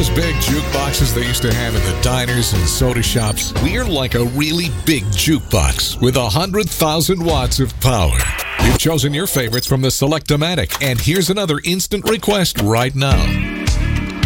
those big jukeboxes they used to have in the diners and soda shops? We're like a really big jukebox with 100,000 watts of power. You've chosen your favorites from the Select-O-Matic, and here's another instant request right now.